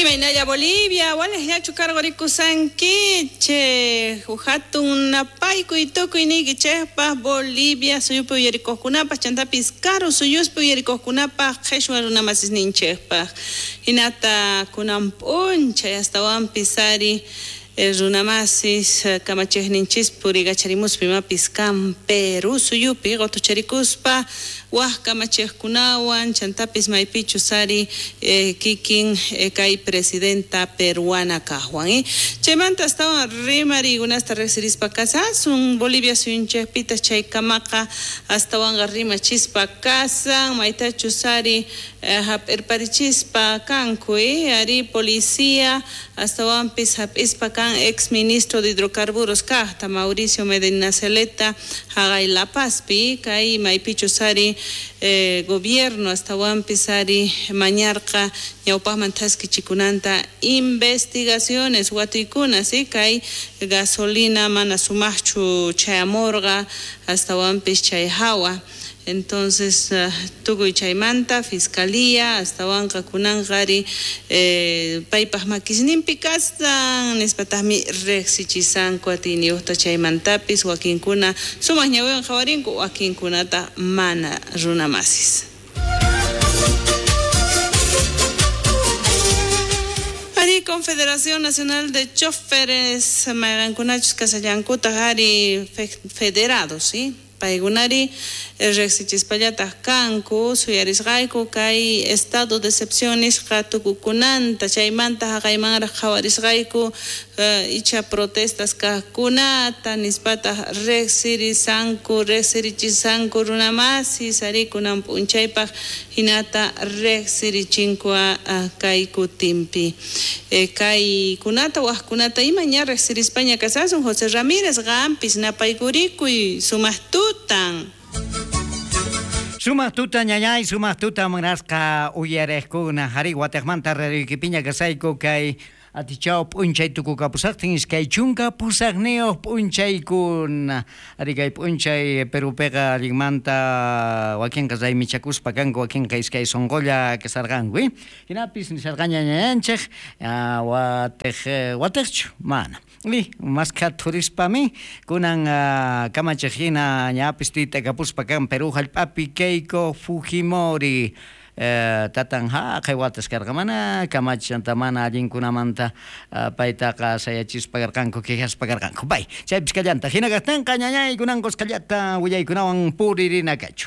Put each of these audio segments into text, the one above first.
Imaynaya Bolivia, wales ya chukargo rikusanki, che, ujatun napayku y tukuy niki chehpa Bolivia, suyupi uyarikokunapas, chantapis caro suyuspi uyarikokunapas, qhishwa runamasis ninchehpa. Hinata kunampuncha, astawan pisari, runamasis kamachehninchis purigacharimuspi mapis Peru suyupi gotucharikuspa wah kamachehkunawan chantapis maypichu sari kikin kay presidenta peruana kahwan chaymanta astawan rimari gunasta resirispa kasasun Bolivia suyunchehpita chay kamaqa astawanga rimachispa kasan maytachu sari hap'irparichispa kankuy ari policía astawanpis hap'ispa kan ex ministro de hidrocarburos kahta Mauricio Medina Celeta hagay La Pazpi kay maypichu sari gobierno astawanpis sari mañarqa ñawpaqman taskichikunanta investigaciones watuykuna si kay gasolina mana sumaqchu chay amorqa astawanpis chay hawa. Entonces, tukuy chaymanta, fiscalía, hasta wanka kunangari, paypaj makisninpi kastan, nispatahmi rexichisan kuatini uhta chaymantapis, wakinkuna, sumas ñawewan jawarinku, wakinkunata mana runamasis. Ari Confederación Nacional de Choferes, mayrankunachus kasayankuta hari federados, ¿sí? Paigunari rexichispallataq kanku suyarisqayku kay estado de excepciones qhatukukunanta chaymanta haqaymanraq hawarisqayku icha protestas kaqkunata nispataq reqsirichisanku runamasis ari kunan p'unchaypaq hinata reqsirichinkua kay kutinpi kay kunata waqkunata imaña reqsirispaña kasasun José Ramírez qampis napaykuricuy sumaqtutan Sumaqtuta ñañay, sumaqtuta manasqa uyarejkuna hari Guatemala rerikipiña kasayku kay atichao p'unchay tukukapusaqtin iskay chunka pusaqniyuq p'unchaykuna ari kay p'unchay Perupiqa rimanta wakinqa raymichakuspa kanku wakinqa iskay sonqolla kasarqanku hinapis nisarqaña ñañanchik watiqchu mana masqa turispami kunan kamachijina ñapis tuyta kapuspa kan Perú hallp'api Keiko Fujimori tatan kay watas karqamana kamachanta mana allinkunamanta paytaqa sayachispa karqanku qhiyaspa karqanku pay chaypis kallanta hina kaqtanqa ñañaykunan qusqallata willaykunawan puririna kachu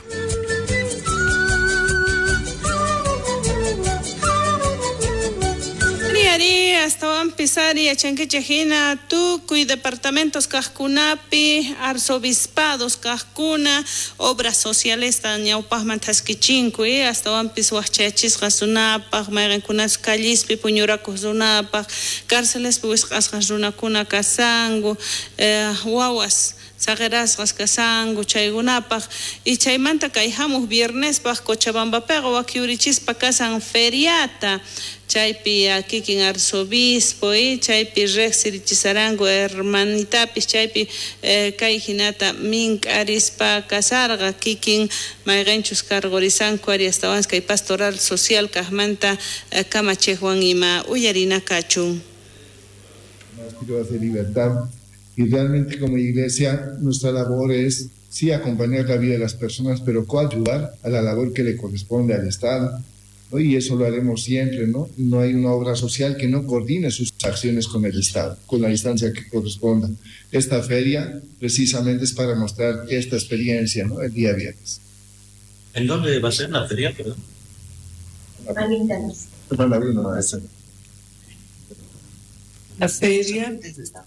Astawan pisari achankichajina tukuy departamentos kaqkunapi arzobispados kaqkuna obras sociales ñawpaqman taskichinkuy astawanpis waqchayachisqa sunapaq mayqankunas callispi puñurakuq runapaq cárcelespi wisq'asqa runakuna kasangu wawas sagerasqas kasangu chaygunapaq y chaymanta kay hamuq viernespaq Cochabambapiqa wakyurichispa kasan feriata chaypi kikin arzobispo chaypi reqsirichisarangu hermanitapis chaypi kay hinata mink'arispa kasarqa kikin mayqanchus cargorisanku ari astawan kay pastoral social kaqmanta kamachejwan ima uyarina kachun. Quiero hacer libertad y realmente como iglesia nuestra labor es sí acompañar la vida de las personas pero coadyuvar a la labor que le corresponde al Estado. ¿No? Y eso lo haremos siempre, ¿no? No hay una obra social que no coordine sus acciones con el Estado, con la instancia que corresponda. Esta feria precisamente es para mostrar esta experiencia, ¿no? El día viernes. ¿En dónde va a ser la feria, perdón? La feria.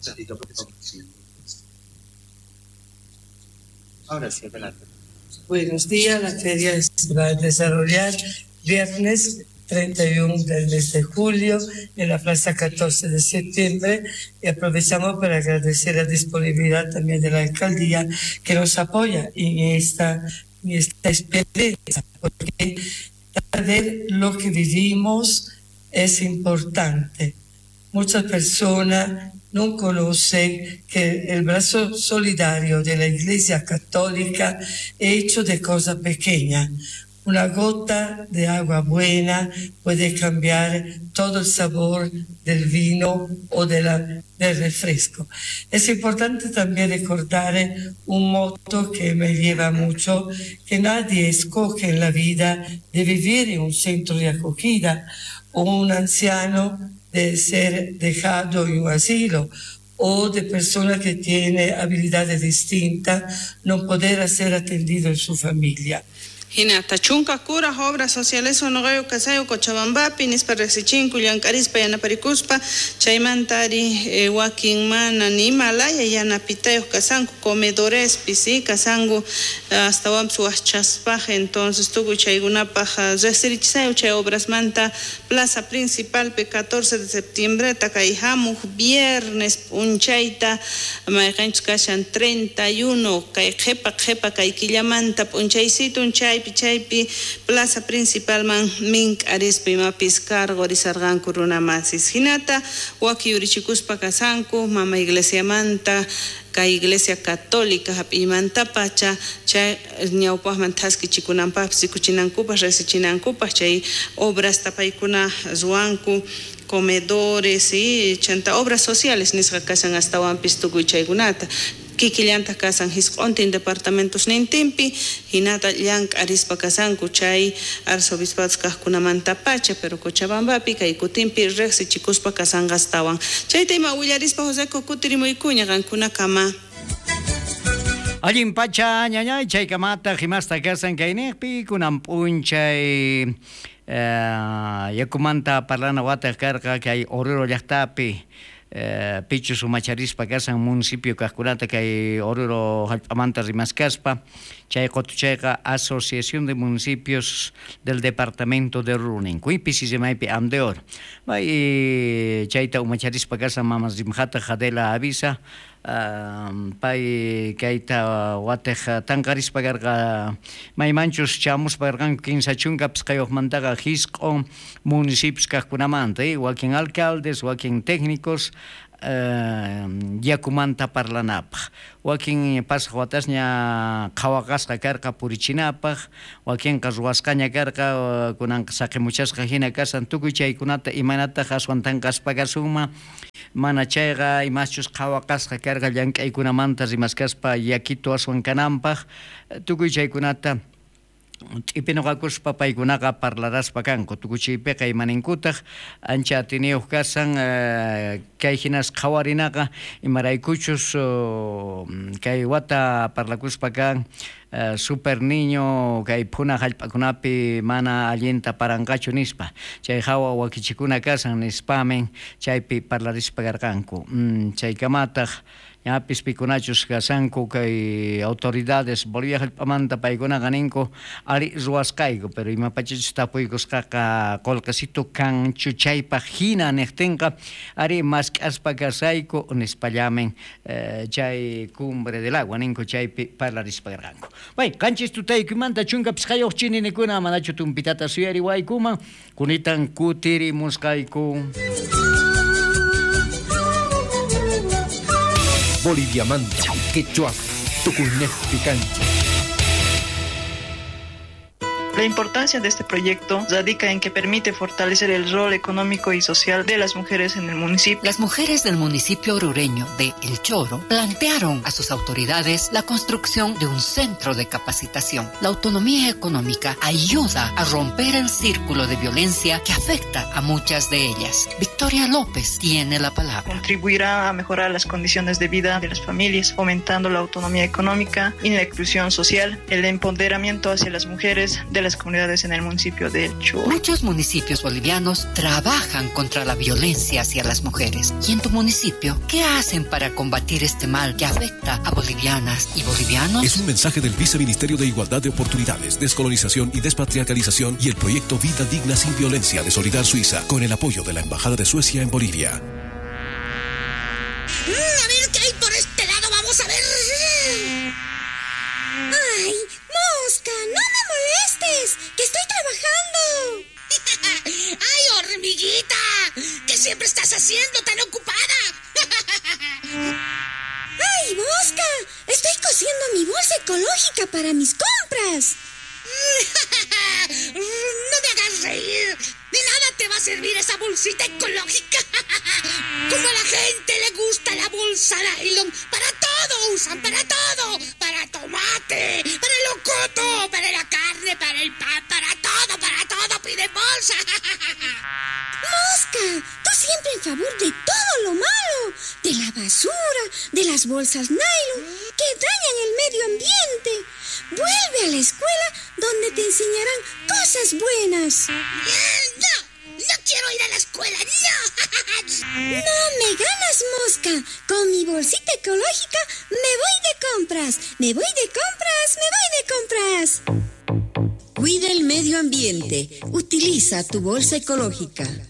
Ahora sí, adelante. Buenos días, la feria se va a desarrollar viernes 31 del mes de julio en la plaza 14 de septiembre y aprovechamos para agradecer la disponibilidad también de la alcaldía que nos apoya en esta experiencia, porque ver lo que vivimos es importante. Muchas personas no conocen que el brazo solidario de la Iglesia Católica es hecho de cosas pequeñas. Una gota de agua buena puede cambiar todo el sabor del vino o del refresco. Es importante también recordar un moto que me lleva mucho, que nadie escoge en la vida de vivir en un centro de acogida o un anciano de ser dejado en un asilo o de persona que tiene habilidades distintas no poder ser atendido en su familia. Hinata chunka kuras obras sociales onogayo kasayo Cochabambapi nispa rexichinku llankarispa yanaparikuspa chaymantari wakin mana ni Himalaya yanapitayo kasanku comedores pisi kasangu hasta wamsu wachaspa entonces tuku chaygunapaj rexirichisayo chay obras manta plaza principal pe 14 de septiembre takayhamuj viernes punchayta mayqanchus kashan 31 kay qhepa kay killamanta punchaysito chaypi plaza principal man mink arispi mapis cargo risarganku runamasis hinata waki urichikuspa kasanku mama iglesia manta kay iglesia católica hapimanta pacha chay ñawpajman taskichikunanpaj sikuchinankupas resichinankupas chay obras tapaykuna ruanku comedores y chanta obras sociales nisqa kasan hasta wampis tukuy chaykunata kikillanta kasan hisq'untin departamentos nintinpi hinata llank arispa kasanku chay arzobispados kaqkunamanta pacha pero Cochabambapi kay kutinpi reqsichikuspa kasanqa astawan chayta ima willarispa Joseco kutirimuykuña qankunakama Allin pacha ñañay chaykamata himasta kasan kayniqpi kunan p'unchay yakumanta parlana wataq karqa kay Oruro llaqtapi pichu sumacharispa kasan municipio kaqkunata kay Oruro hallp'amanta rimaskaspa chay qotuchayqa Asociación de Municipios del Departamento de Oruro ninkuypi sisamaypi Amdeor chayta umacharispa kasan mamas rimjata Jadela avisa pay kayta wataq tanqarispa karqa maymanchus chamuspa karqanku kinsa chunkapas kayuqmantaqa hisq'un municipios kaqkunamanta wakin alcaldes wakin técnicos yakumanta parlanapaq wakin pasaq watasña qhawaqasqa karqa purichinapaq wakinqa ruwasqaña karqa kunanqa saqimuchasqa hina kasan tukuy chaykunata imanataq aswan tanqaspa kasunman mana chayqa imachus qhawaqasqa karqa llank'aykunamanta rimaskaspa yakito aswan kananpaq tukuy chaykunata t'ipinoqakuspa paykunaqa parlaraspa kanku tukuchiypiqa imaninkutaq ancha atiniyuq kasan kay hinas qhawarinaqa imaraykuchus kay wata parlakuspa kan super niño kay phuna hallp'akunapi mana allinta paranqachu nispa chay hawa wakichikuna kasan nispamen chaypi parlarispa karqanku chaykamataq ñapis pikunachus kasanku kay autoridades Bolivia hallp'amanta paykunaqa ninku ari ruwasqayku pero imapachachus tapuykusqaqa qolqasito kanchu chaypaq hina niqtinqa ari mask'aspa kasayku nispallamen chay cumbre del agua ninku chaypi parlarispa karqanku qanchis tutaykumanta chunkapis qayuq chininikuna manachu tumpitata suyariwaykuman kunitan kutirimusqayku Bolivia Manta, Quechua, Tucunef Picanchi. La importancia de este proyecto radica en que permite fortalecer el rol económico y social de las mujeres en el municipio. Las mujeres del municipio orureño de El Choro plantearon a sus autoridades la construcción de un centro de capacitación. La autonomía económica ayuda a romper el círculo de violencia que afecta a muchas de ellas. Victoria López tiene la palabra. Contribuirá a mejorar las condiciones de vida de las familias, fomentando la autonomía económica y la inclusión social, el empoderamiento hacia las mujeres de las comunidades en el municipio de El Choro. Muchos municipios bolivianos trabajan contra la violencia hacia las mujeres. ¿Y en tu municipio qué hacen para combatir este mal que afecta a bolivianas y bolivianos? Es un mensaje del Viceministerio de Igualdad de Oportunidades, Descolonización y Despatriarcalización y el proyecto Vida Digna Sin Violencia de Solidar Suiza, con el apoyo de la Embajada de Suecia en Bolivia. A ver qué hay por este lado, vamos a ver. ¡Ay, mosca! ¡No me molestes! ¡Que estoy trabajando! ¡Ay, hormiguita! ¿Qué siempre estás haciendo tan ocupada? ¡Ay, mosca! Estoy cosiendo mi bolsa ecológica para mis compras. No me hagas reír. De nada te va a servir esa bolsita ecológica. Como a la gente le gusta la bolsa nylon. Para todo usan, para todo. Para tomate, para el locoto, para la carne, para el pan, para todo piden bolsa. Mosca, tú siempre en favor de todo lo malo. De la basura, de las bolsas nylon, que dañan el medio ambiente. Vuelve a la escuela donde te enseñarán cosas buenas. No quiero ir a la escuela, no. No me ganas, Mosca. Con mi bolsita ecológica me voy de compras. Me voy de compras. Cuida el medio ambiente. Utiliza tu bolsa ecológica.